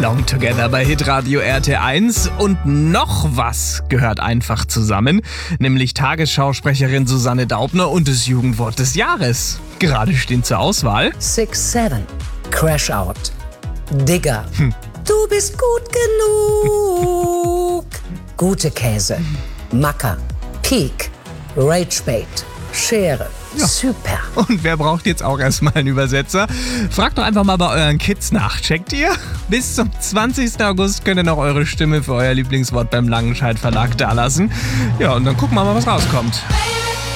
Long Together bei Hitradio RT1 und noch was gehört einfach zusammen, nämlich Tagesschausprecherin Susanne Daubner und das Jugendwort des Jahres. Gerade stehen zur Auswahl 6-7, Crash Out, Digger, Du bist gut genug, gute Käse, Macker, Peak, Ragebait, Schere. Ja. Super. Und wer braucht jetzt auch erstmal einen Übersetzer? Fragt doch einfach mal bei euren Kids nach. Checkt ihr? Bis zum 20. August könnt ihr noch eure Stimme für euer Lieblingswort beim Langenscheidt Verlag dalassen. Ja, und dann gucken wir mal, was rauskommt.